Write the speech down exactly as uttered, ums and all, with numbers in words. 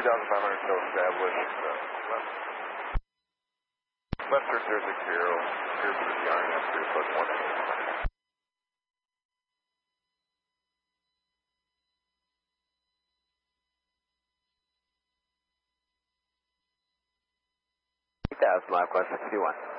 thousand five hundred still established. Uh, left, left turn zero six zero, clear for the R N S three plus one eight. eight thousand, live class sixty-one.